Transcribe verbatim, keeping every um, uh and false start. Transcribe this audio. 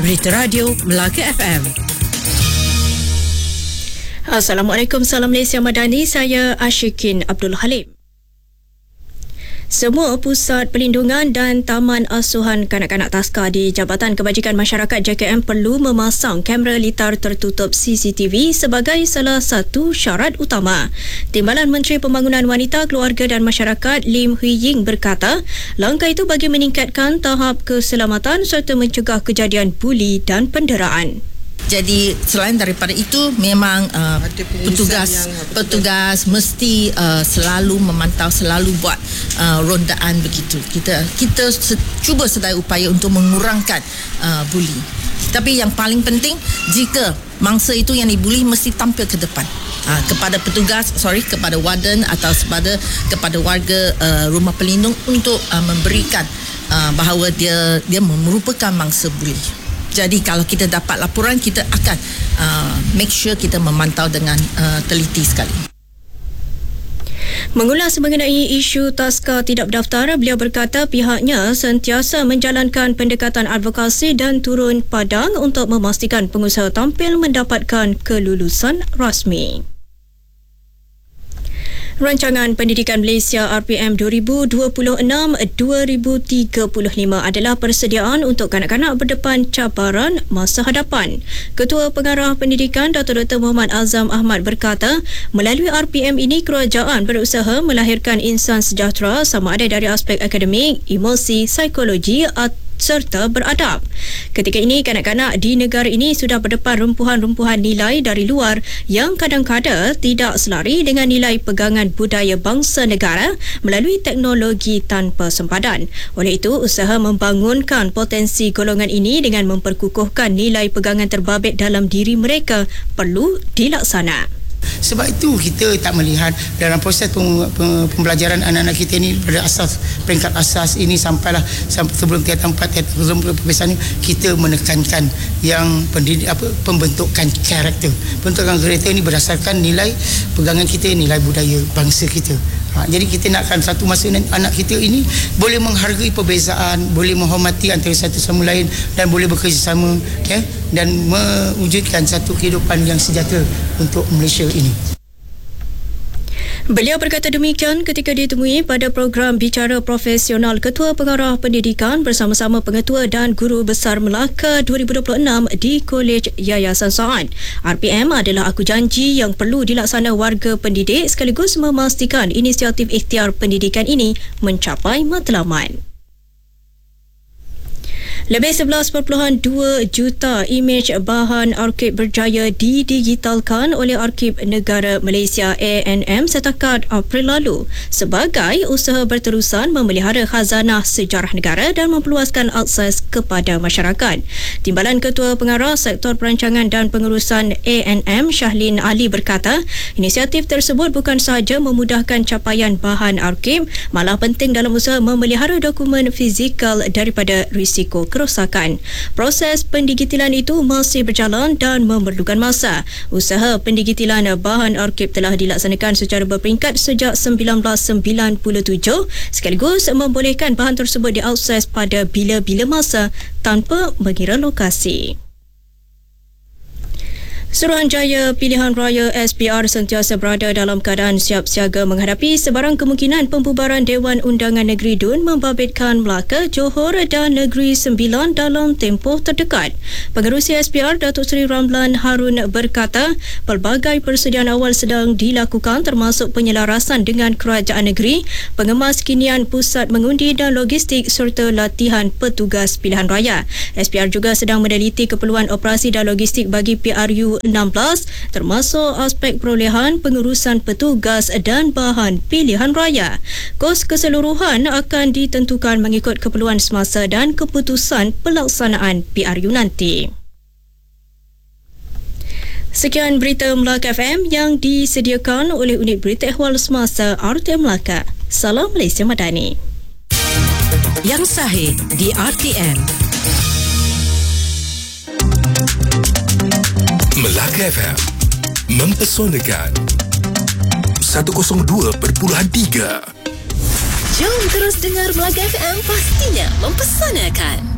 Berita Radio Melaka F M. Assalamualaikum, salam Malaysia Madani. Saya Ashikin Abdul Halim. Semua pusat pelindungan dan taman asuhan kanak-kanak taska di Jabatan Kebajikan Masyarakat J K M perlu memasang kamera litar tertutup C C T V sebagai salah satu syarat utama. Timbalan Menteri Pembangunan Wanita, Keluarga dan Masyarakat Lim Hui Ying berkata, langkah itu bagi meningkatkan tahap keselamatan serta mencegah kejadian buli dan penderaan. Jadi selain daripada itu memang uh, petugas petugas mesti uh, selalu memantau, selalu buat uh, rondaan begitu. Kita kita se- cuba sedaya upaya untuk mengurangkan uh, buli. Tapi yang paling penting, jika mangsa itu yang dibuli mesti tampil ke depan. Uh, kepada petugas, sorry, kepada warden atau kepada kepada warga uh, rumah pelindung untuk uh, memberikan uh, bahawa dia dia merupakan mangsa buli. Jadi kalau kita dapat laporan, kita akan uh, make sure kita memantau dengan uh, teliti sekali. Mengulas mengenai isu taska tidak berdaftar, beliau berkata pihaknya sentiasa menjalankan pendekatan advokasi dan turun padang untuk memastikan pengusaha tampil mendapatkan kelulusan rasmi. Rancangan Pendidikan Malaysia R P M dua ribu dua puluh enam hingga dua ribu tiga puluh lima adalah persediaan untuk kanak-kanak berdepan cabaran masa hadapan. Ketua Pengarah Pendidikan Dato' Doktor Muhammad Azam Ahmad berkata, melalui R P M ini kerajaan berusaha melahirkan insan sejahtera sama ada dari aspek akademik, emosi, psikologi atau serta beradab. Ketika ini, kanak-kanak di negara ini sudah berdepan rumpuhan-rumpuhan nilai dari luar yang kadang-kadang tidak selari dengan nilai pegangan budaya bangsa negara melalui teknologi tanpa sempadan. Oleh itu, usaha membangunkan potensi golongan ini dengan memperkukuhkan nilai pegangan terbabit dalam diri mereka perlu dilaksana. Sebab itu kita tak melihat dalam proses pembelajaran anak-anak kita ini pada asas peringkat asas ini sampailah sampai sebelum tingkatan empat sebelum perpisahan ini kita menekankan yang pendidik apa pembentukan karakter. Pembentukan karakter ini berdasarkan nilai pegangan kita, nilai budaya bangsa kita. Ha, jadi kita nakkan satu masa anak kita ini boleh menghargai perbezaan, boleh menghormati antara satu sama lain dan boleh bekerjasama, ya, dan mewujudkan satu kehidupan yang sejahtera untuk Malaysia ini. Beliau berkata demikian ketika ditemui pada program Bicara Profesional Ketua Pengarah Pendidikan bersama-sama Pengetua dan Guru Besar Melaka dua ribu dua puluh enam di Kolej Yayasan Saad. R P M adalah aku janji yang perlu dilaksana warga pendidik sekaligus memastikan inisiatif ikhtiar pendidikan ini mencapai matlamat. Lebih sebelas perpuluhan dua juta imej bahan arkib berjaya didigitalkan oleh Arkib Negara Malaysia A N M setakat April lalu sebagai usaha berterusan memelihara khazanah sejarah negara dan memperluaskan akses kepada masyarakat. Timbalan Ketua Pengarah Sektor Perancangan dan Pengurusan A N M Syahlin Ali berkata, inisiatif tersebut bukan sahaja memudahkan capaian bahan arkib, malah penting dalam usaha memelihara dokumen fizikal daripada risiko kerosakan. Proses pendigitilan itu masih berjalan dan memerlukan masa. Usaha pendigitilan bahan arkib telah dilaksanakan secara berperingkat sejak seribu sembilan ratus sembilan puluh tujuh sekaligus membolehkan bahan tersebut diakses pada bila-bila masa tanpa mengira lokasi. Suruhanjaya Pilihan Raya S P R sentiasa berada dalam keadaan siap siaga menghadapi sebarang kemungkinan pembubaran Dewan Undangan Negeri D U N membabitkan Melaka, Johor dan Negeri Sembilan dalam tempoh terdekat. Pengerusi S P R Datuk Seri Ramlan Harun berkata, pelbagai persediaan awal sedang dilakukan termasuk penyelarasan dengan kerajaan negeri, pengemas kinian pusat mengundi dan logistik serta latihan petugas pilihan raya. S P R juga sedang meneliti keperluan operasi dan logistik bagi P R U enam belas termasuk aspek perolehan, pengurusan petugas dan bahan pilihan raya. Kos keseluruhan akan ditentukan mengikut keperluan semasa dan keputusan pelaksanaan P R U nanti. Sekian berita Melaka F M yang disediakan oleh Unit Berita Ehwal Semasa R T M Melaka. Salam Malaysia Madani. Yang sahih di R T M. Melaka F M mempesonakan seratus dua perpuluhan tiga. Jom terus dengar Melaka F M, pastinya mempesonakan.